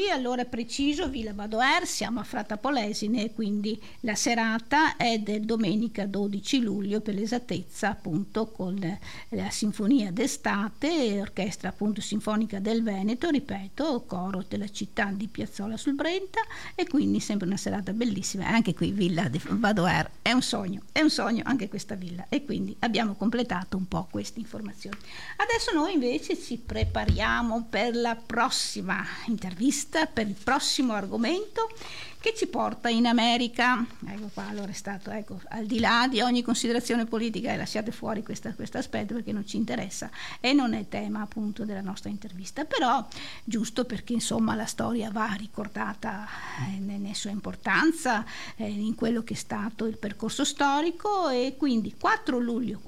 cui allora preciso Villa Badoer, siamo a Fratta Polesine, quindi la serata è del domenica 12 luglio per l'esattezza, appunto con la sinfonia d'estate, orchestra appunto sinfonica del Veneto, ripeto, coro della città di Piazzola sul Brenta, e quindi sempre una serata bellissima. Anche qui Villa di Badoer è un sogno anche questa villa, e quindi abbiamo completato un po' queste informazioni. Adesso noi invece ci prepariamo per la prossima intervista, per il prossimo argomento che ci porta in America. Ecco qua, allora è stato, ecco, al di là di ogni considerazione politica, e lasciate fuori questo aspetto perché non ci interessa e non è tema appunto della nostra intervista, però giusto perché insomma la storia va ricordata nella sua importanza, in quello che è stato il percorso storico. E quindi 4 luglio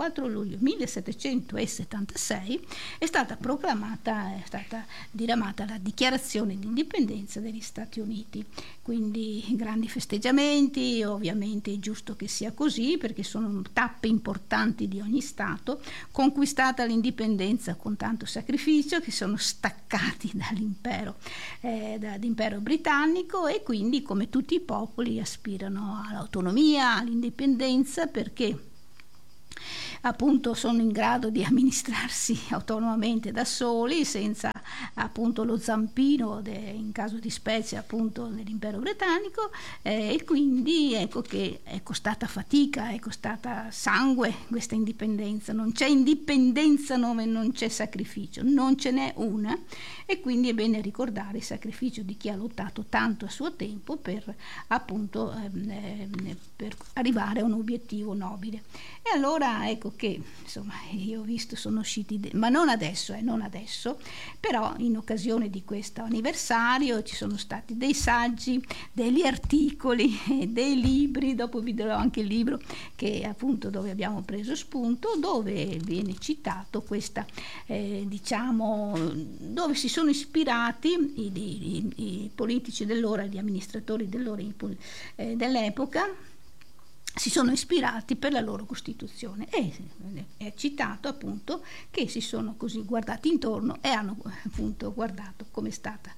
1776 è stata diramata la dichiarazione di indipendenza degli Stati Uniti, quindi grandi festeggiamenti. Ovviamente è giusto che sia così perché sono tappe importanti di ogni Stato, conquistata l'indipendenza con tanto sacrificio, che sono staccati dall'impero britannico, e quindi come tutti i popoli aspirano all'autonomia, all'indipendenza, perché appunto sono in grado di amministrarsi autonomamente da soli, senza appunto lo zampino in caso di specie appunto dell'impero britannico, e quindi ecco che è costata fatica, è costata sangue questa indipendenza. Non c'è indipendenza dove non c'è sacrificio, non ce n'è una, e quindi è bene ricordare il sacrificio di chi ha lottato tanto a suo tempo per appunto per arrivare a un obiettivo nobile. E allora ecco che insomma io ho visto, sono usciti ma non adesso, però in occasione di questo anniversario ci sono stati dei saggi, degli articoli, dei libri. Dopo vi darò anche il libro che appunto dove abbiamo preso spunto, dove viene citato questa diciamo, dove si sono ispirati i politici dell'ora, gli amministratori dell'epoca, si sono ispirati per la loro Costituzione, e è citato appunto che si sono così guardati intorno e hanno appunto guardato come è stata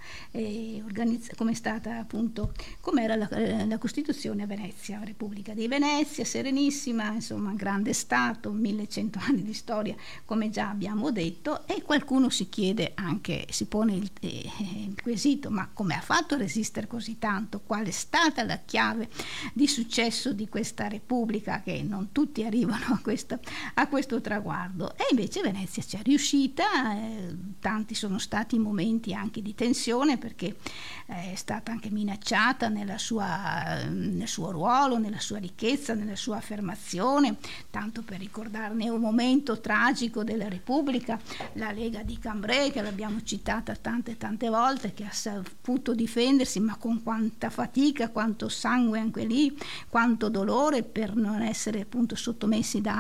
appunto com'era la Costituzione a Venezia, Repubblica di Venezia, serenissima, insomma grande Stato, 1100 anni di storia come già abbiamo detto. E qualcuno si chiede anche, si pone il quesito: ma come ha fatto a resistere così tanto? Qual è stata la chiave di successo di questa Repubblica, che non tutti arrivano a questo traguardo? E invece Venezia ci è riuscita. Tanti sono stati i momenti anche di tensione, perché è stata anche minacciata nel suo ruolo, nella sua ricchezza, nella sua affermazione. Tanto per ricordarne un momento tragico della Repubblica, la Lega di Cambrai, che l'abbiamo citata tante volte, che ha saputo difendersi, ma con quanta fatica, quanto sangue anche lì, quanto dolore, per non essere appunto sottomessi da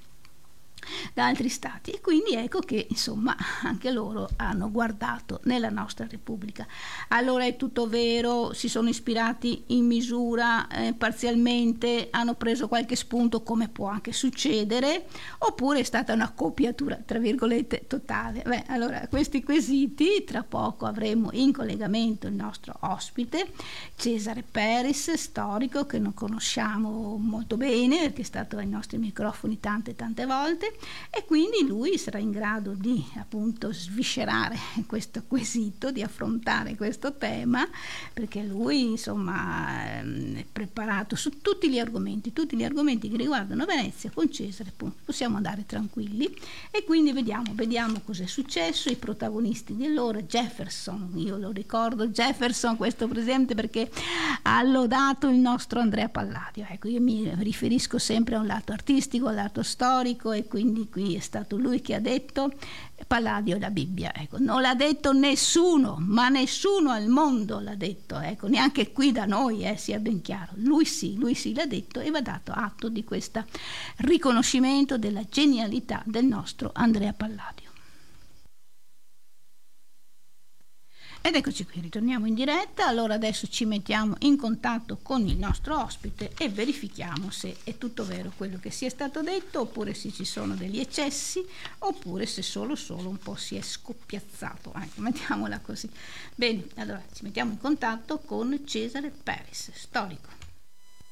altri stati. E quindi ecco che insomma anche loro hanno guardato nella nostra Repubblica. Allora è tutto vero, si sono ispirati in misura, parzialmente, hanno preso qualche spunto, come può anche succedere, oppure è stata una copiatura tra virgolette totale? Allora questi quesiti tra poco avremo in collegamento il nostro ospite Cesare Peris, storico che non conosciamo molto bene perché è stato ai nostri microfoni tante volte, e quindi lui sarà in grado di appunto sviscerare questo quesito, di affrontare questo tema, perché lui insomma è preparato su tutti gli argomenti che riguardano Venezia. Con Cesare possiamo andare tranquilli, e quindi vediamo cosa è successo. I protagonisti di allora: Jefferson, io lo ricordo Jefferson, questo presente perché ha lodato il nostro Andrea Palladio. Ecco, io mi riferisco sempre a un lato artistico, al lato storico, e quindi qui è stato lui che ha detto: Palladio e la Bibbia. Ecco, non l'ha detto nessuno, ma nessuno al mondo l'ha detto, ecco, neanche qui da noi, sia ben chiaro. Lui sì l'ha detto, e va dato atto di questo riconoscimento della genialità del nostro Andrea Palladio. Ed eccoci qui, ritorniamo in diretta. Allora adesso ci mettiamo in contatto con il nostro ospite e verifichiamo se è tutto vero quello che si è stato detto, oppure se ci sono degli eccessi, oppure se solo un po' si è scoppiazzato. Ecco, mettiamola così. Bene, allora ci mettiamo in contatto con Cesare Peris, storico.